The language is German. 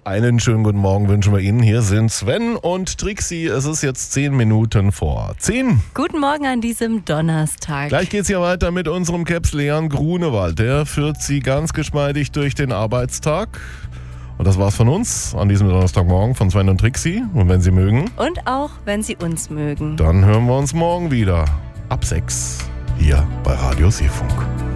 Einen schönen guten Morgen wünschen wir Ihnen. Hier sind Sven und Trixie. Es ist jetzt 10 Minuten vor 10. Guten Morgen an diesem Donnerstag. Gleich geht's hier weiter mit unserem Caps Leon Grunewald. Der führt Sie ganz geschmeidig durch den Arbeitstag. Und das war's von uns an diesem Donnerstagmorgen von Sven und Trixie. Und wenn Sie mögen, Und auch, wenn Sie uns mögen. dann hören wir uns morgen wieder ab 6 hier bei Radio Seefunk.